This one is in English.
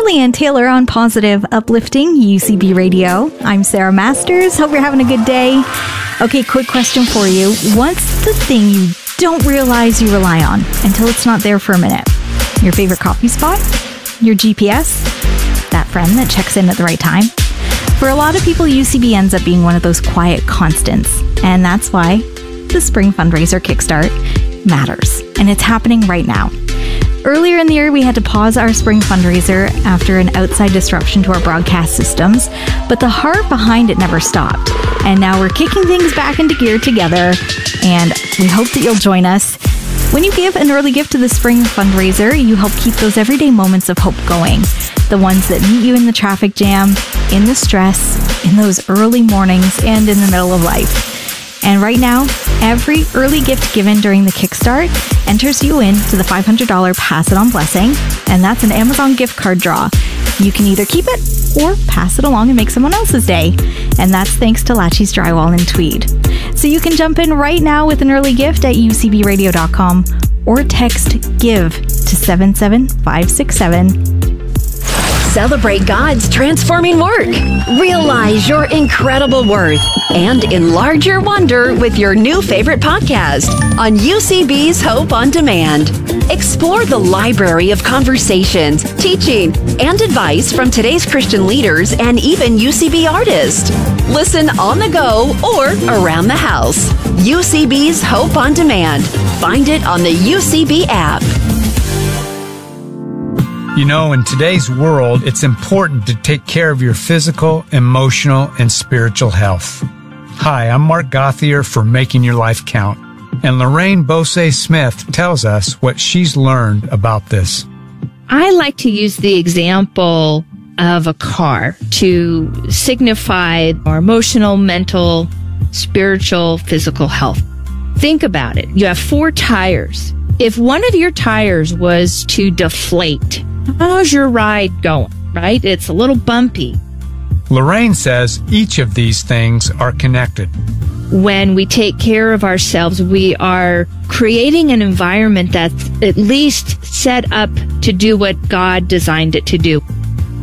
Carly and Taylor on Positive Uplifting UCB Radio. I'm Sarah Masters. Hope you're having a good day. Okay, quick question for you. What's the thing you don't realize you rely on until it's not there for a minute? Your favorite coffee spot? Your GPS? That friend that checks in at the right time? For a lot of people, UCB ends up being one of those quiet constants. And that's why the Spring Fundraiser Kickstart matters. And it's happening right now. Earlier in the year, we had to pause our spring fundraiser after an outside disruption to our broadcast systems, but the heart behind it never stopped. And now we're kicking things back into gear together, and we hope that you'll join us. When you give an early gift to the spring fundraiser, you help keep those everyday moments of hope going. The ones that meet you in the traffic jam, in the stress, in those early mornings, and in the middle of life. And right now, every early gift given during the Kickstart enters you into the $500 Pass It On Blessing, and that's an Amazon gift card draw. You can either keep it or pass it along and make someone else's day. And that's thanks to Latchy's Drywall in Tweed. So you can jump in right now with an early gift at ucbradio.com or text GIVE to 77567. Celebrate God's transforming work. Realize your incredible worth and enlarge your wonder with your new favorite podcast on UCB's Hope on Demand. Explore the library of conversations, teaching, and advice from today's Christian leaders and even UCB artists. Listen on the go or around the house. UCB's Hope on Demand. Find it on the UCB app. You know, in today's world, it's important to take care of your physical, emotional, and spiritual health. Hi, I'm Mark Gauthier for Making Your Life Count, and Lorraine Bose-Smith tells us what she's learned about this. I like to use the example of a car to signify our emotional, mental, spiritual, physical health. Think about it. You have 4 tires. If one of your tires was to deflate, how's your ride going, right? It's a little bumpy. Lorraine says each of these things are connected. When we take care of ourselves, we are creating an environment that's at least set up to do what God designed it to do.